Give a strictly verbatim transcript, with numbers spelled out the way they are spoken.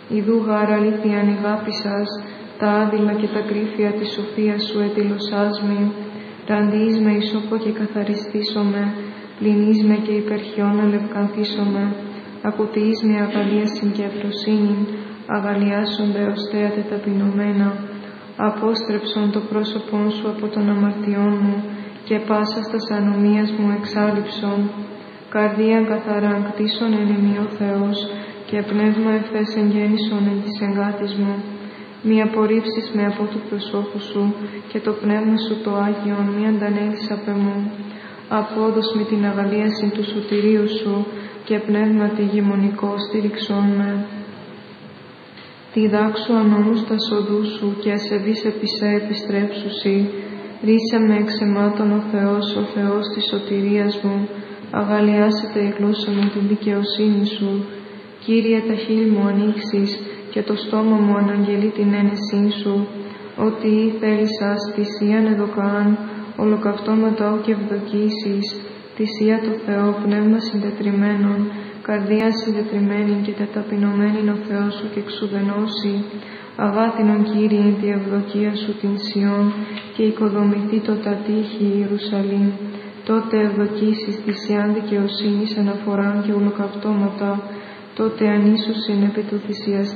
Ιδού γάρα αλήθειαν η αγάπη σας, τα άδειλα και τα κρύφια της σοφίας σου ετήλωσάς μη. Ραντείς με ισόπο και καθαριστήσομαι, πληνείς με και υπερχιόν αλευκανθήσομαι. Ακουτείς με αγαλίασιν και ευφροσύνην, αγαλιάσονται ως θέατε ταπεινωμένα. Απόστρεψον το πρόσωπον σου από των αμαρτιών μου και πάσα στας ανομίας μου εξάλληψον. Καρδίαν καθαράν κτίσον εν ημί ο Θεός και πνεύμα ευθές εγγέννησον εν της εγκάτης μου. Μη απορρίψεις με από του προσώπου σου και το πνεύμα σου το Άγιον μη αντανέλεις απ' εμού. Απόδος με την αγαλίαση του σωτηρίου σου και πνεύματι γημονικό στήριξόν με. Διδάξου ανόμους τα σοδού σου και ασεβείς επισέ επιστρέψουσι. Ρίσε με εξ αιμάτων ο Θεός, ο Θεός της σωτηρίας μου. Αγαλιάσετε η γλώσσα μου την δικαιοσύνη σου. Κύριε, τα χείλη μου ανοίξεις και το στόμα μου αναγγελεί την ένεσή σου. Ότι θέλησας θυσίαν εδωκάν, ολοκαυτώματα και ευδοκίσεις, θυσία το Θεό, πνεύμα συντετριμμένον, καρδία συντετριμένη και τεταπεινωμένη ο Θεός σου και εξουδενώσει. Αγάθινον Κύριε τη ευδοκία σου την Σιών και οικοδομηθεί το τα τείχη Ιερουσαλήμ. Τότε ευδοκίσεις θυσιάν δικαιοσύνης αναφοράν και ολοκαυτώματα, τότε ανίσουσιν επί του θυσιαστή